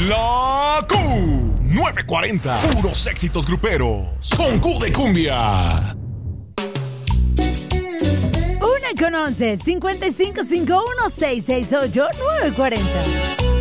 La Q940. Puros éxitos gruperos. Con Q de cumbia. 1:11, 5551-668-940.